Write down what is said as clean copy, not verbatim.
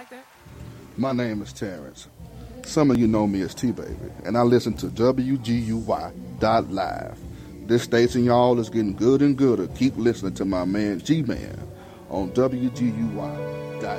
like that? My name is Terrence. Some of you know me as T-Baby, and I listen to WGUY.live. This station, y'all, is getting good and gooder. Keep listening to my man G-Man on WGUY.